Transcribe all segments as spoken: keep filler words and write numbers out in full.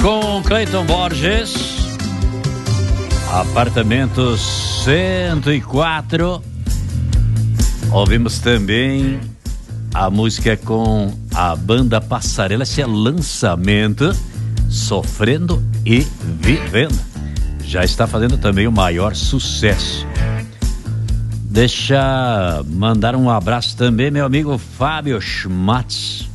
com Cleiton Borges, apartamento cento e quatro. Ouvimos também a música com a banda Passarela, esse é lançamento, Sofrendo e Vivendo. Já está fazendo também o maior sucesso. Deixa mandar um abraço também, meu amigo Fábio Schmatz.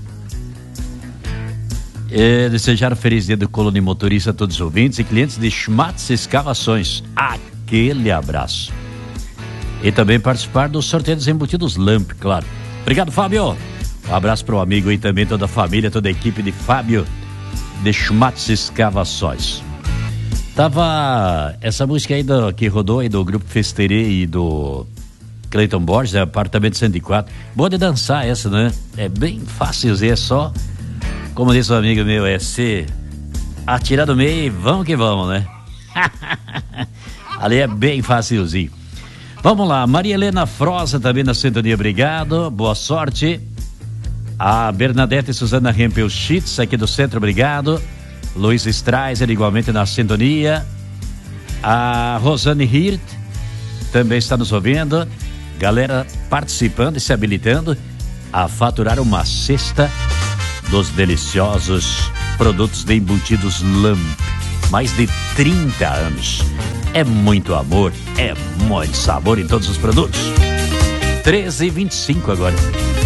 E desejar um feliz dia do Colônia Motorista a todos os ouvintes e clientes de Schmatz Escavações. Aquele abraço. E também participar do sorteio dos embutidos Lamp, claro. Obrigado, Fábio. Um abraço para o amigo e também toda a família, toda a equipe de Fábio de Schmatz Escavações. Tava essa música aí do, que rodou aí do Grupo Festerê e do Cleiton Borges, é apartamento cento e quatro. Boa de dançar essa, né? É bem fácil, é só, como disse um amigo meu, é se atirar do meio e vamos que vamos, né? Ali é bem facilzinho. Vamos lá, Maria Helena Frosa também na sintonia, obrigado, boa sorte. A Bernadette e Suzana Rempel Schitz aqui do centro, obrigado. Luiz Straiser igualmente na sintonia. A Rosane Hirt também está nos ouvindo. Galera participando e se habilitando a faturar uma cesta dos deliciosos produtos de embutidos Lamp. Mais de trinta anos. É muito amor, é muito sabor em todos os produtos. treze e vinte e cinco agora.